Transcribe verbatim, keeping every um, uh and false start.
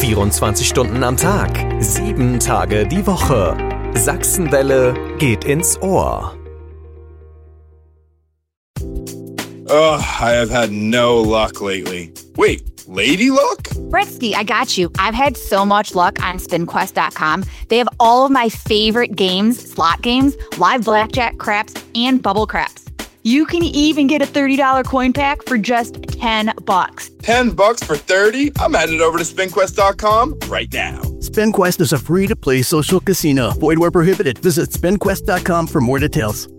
vierundzwanzig Stunden am Tag, sieben Tage die Woche. Sachsenwelle geht ins Ohr. Ugh, I have had no luck lately. Wait, lady luck? Britsky, I got you. I've had so much luck on spin quest dot com. They have all of my favorite games, slot games, live blackjack, craps, and bubble craps. You can even get a thirty dollars coin pack for just ten bucks. ten bucks for thirty? I'm headed over to spin quest dot com right now. SpinQuest is a free-to-play social casino. Void where prohibited. Visit spin quest dot com for more details.